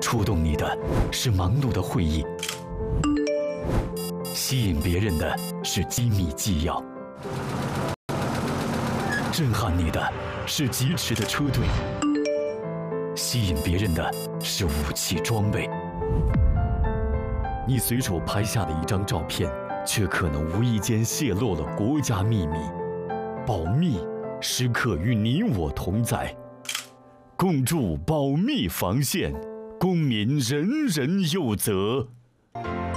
触动你的是忙碌的会议，吸引别人的是机密纪要，震撼你的是疾驰的车队，吸引别人的是武器装备。你随手拍下的一张照片，却可能无意间泄露了国家秘密。保密时刻与你我同在，共筑保密防线，公民人人有责。